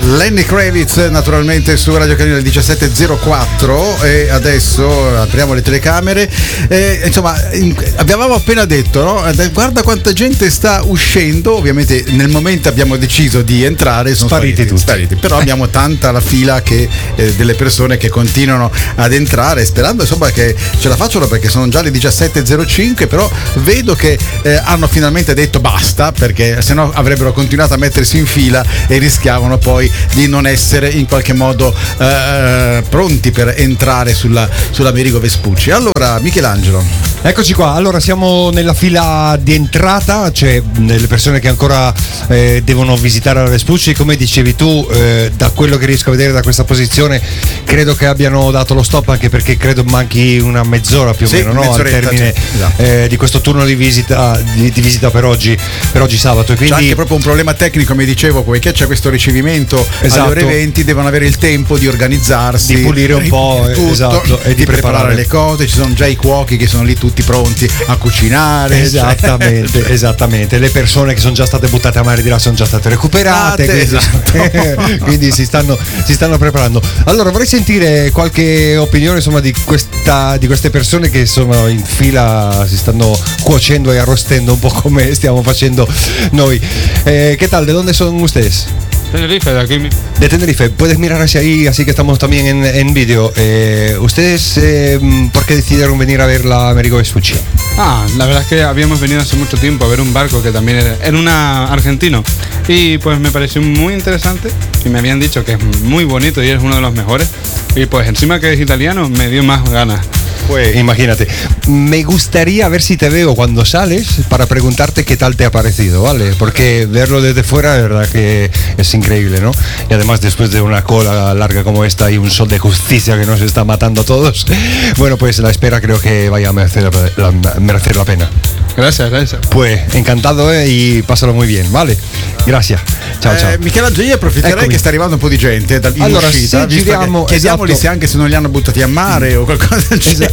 Lenny Kravitz naturalmente su Radio Calima alle 17.04 e adesso apriamo le telecamere. Insomma, avevamo appena detto, no? Guarda quanta gente sta uscendo. Ovviamente nel momento abbiamo deciso di entrare, sono spariti. Però abbiamo tanta la fila delle persone che continuano ad entrare, sperando insomma che ce la facciano, perché sono già le 17.05. Però vedo che hanno finalmente detto basta, perché sennò avrebbero continuato a mettersi in fila e rischiavano poi di non essere in qualche modo pronti per entrare sull'Amerigo Vespucci. Allora, Michelangelo, eccoci qua. Allora, siamo nella fila di entrata, cioè le persone che ancora devono visitare la Vespucci. Come dicevi tu, da quello che riesco a vedere da questa posizione, credo che abbiano dato lo stop, anche perché credo manchi una mezz'ora più o meno, no? Al termine di questo turno di visita per oggi sabato. E quindi c'è anche proprio un problema tecnico, come dicevo, poiché c'è questo ricevimento alle ore 20, devono avere il tempo di organizzarsi, di pulire un po', tutto, e di preparare le cose. Ci sono già i cuochi che sono lì tutti pronti a cucinare. Esattamente. Le persone che sono già state buttate a mare di là sono già state recuperate, quindi si stanno preparando. Allora, vorrei sentire qualche opinione, insomma, di queste persone che sono in fila, si stanno cuocendo e arrostendo un po' come stiamo facendo noi. ¿Qué tal? ¿De dónde son ustedes? Tenerife, de aquí. De Tenerife. Puedes mirar hacia ahí, así que estamos también en vídeo. ¿Ustedes por qué decidieron venir a ver la Amérigo Vespucci? La verdad es que habíamos venido hace mucho tiempo a ver un barco que también era un argentino, y pues me pareció muy interesante y me habían dicho que es muy bonito y es uno de los mejores, y pues encima que es italiano me dio más ganas. Pues imagínate, me gustaría ver si te veo cuando sales para preguntarte qué tal te ha parecido, ¿vale? Porque verlo desde fuera, de verdad que es increíble, ¿no? Y además, después de una cola larga como esta y un sol de justicia que nos está matando a todos, bueno, pues la espera creo que vaya a merecer la pena. Gracias. Pues encantado, y pásalo muy bien, ¿vale? Gracias. Ciao. Michelangelo, io approfitterei Eccomi. che sta arrivando un po' di gente in allora, uscita. Giriamo, chiediamoli se anche se non li hanno buttati a mare o qualcosa del genere.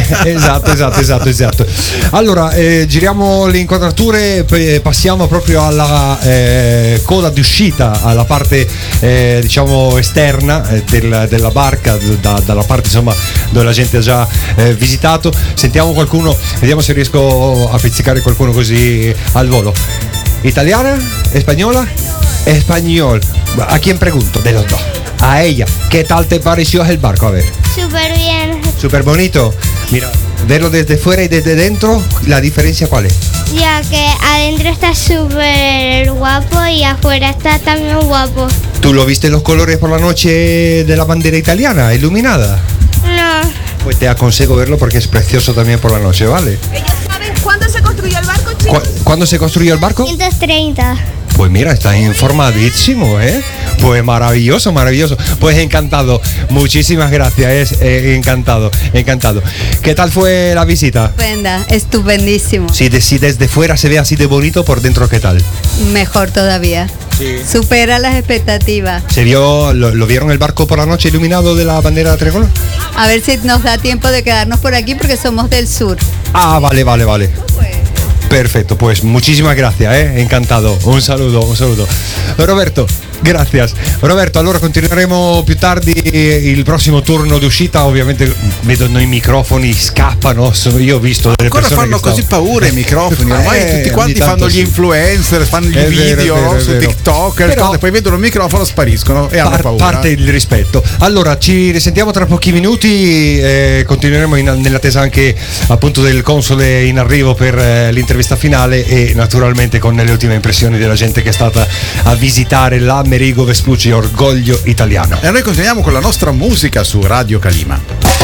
Esatto. Allora, giriamo le inquadrature, passiamo proprio alla coda di uscita, alla parte diciamo esterna della barca, dalla parte insomma dove la gente ha già visitato. Sentiamo qualcuno, vediamo se riesco a pizzicare qualcuno così al volo. ¿Italiana? ¿Española? Español. ¿A quién pregunto? De los dos. A ella. ¿Qué tal te pareció el barco? A ver. Súper bien. Súper bonito. Mira, verlo desde fuera y desde dentro, ¿la diferencia cuál es? Ya que adentro está súper guapo y afuera está también guapo. ¿Tú lo viste los colores por la noche de la bandera italiana, iluminada? No. Pues te aconsejo verlo porque es precioso también por la noche, ¿vale? ¿Ellos saben cuándo se construyó el barco, chicos? ¿Cuándo se construyó el barco? 130. Pues mira, está informadísimo, ¿eh? Pues maravilloso. Pues encantado. Muchísimas gracias, encantado. ¿Qué tal fue la visita? Estupenda, estupendísimo. Si desde fuera se ve así de bonito, por dentro, ¿qué tal? Mejor todavía. Sí. Supera las expectativas. ¿Lo vieron el barco por la noche iluminado de la bandera tricolor? A ver si nos da tiempo de quedarnos por aquí porque somos del sur. Vale. Perfetto, pues muchísimas gracias, encantado. Un saludo. Roberto, gracias. Roberto, allora continueremo più tardi il prossimo turno di uscita. Ovviamente vedono i microfoni scappano. Io ho visto delle ancora persone fanno che così paura i microfoni. Ormai tutti quanti fanno gli influencer, fanno i video su TikTok, però poi vedono il microfono, spariscono e hanno paura. Parte il rispetto. Allora, ci risentiamo tra pochi minuti. Continueremo nell'attesa anche appunto del console in arrivo per l'intervista finale, e naturalmente con le ultime impressioni della gente che è stata a visitare l'Amerigo Vespucci, orgoglio italiano. E noi continuiamo con la nostra musica su Radio Calima.